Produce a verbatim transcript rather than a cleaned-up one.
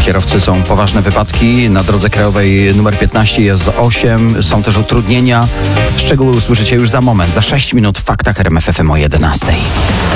kierowcy są poważne wypadki. Na drodze krajowej numer piętnaście jest osiem. Są też utrudnienia. Szczegóły usłyszycie już za moment. Za sześć minut w Faktach R M F F M o jedenastej.